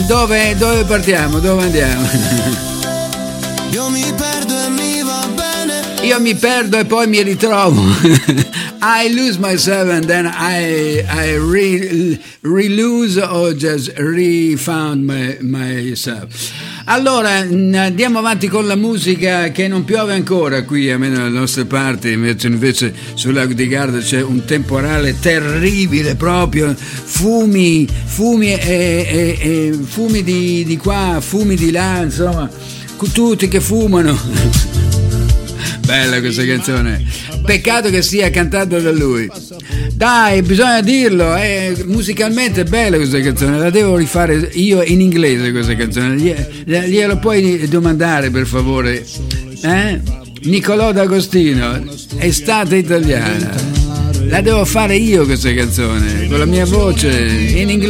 Dove partiamo? Dove andiamo? Io mi perdo e mi va bene. Io mi perdo e poi mi ritrovo. I lose myself and then I re-lose or just re-found myself. Allora, andiamo avanti con la musica, che non piove ancora qui, almeno dalle nostre parti, invece sul lago di Garda c'è un temporale terribile proprio, fumi e fumi di qua, fumi di là, insomma, tutti che fumano. Bella questa canzone, peccato che sia cantata da lui. Dai, bisogna dirlo, musicalmente è bella questa canzone, la devo rifare io in inglese questa canzone, glielo puoi domandare per favore? Nicolò D'Agostino, Estate italiana, la devo fare io questa canzone, con la mia voce in inglese.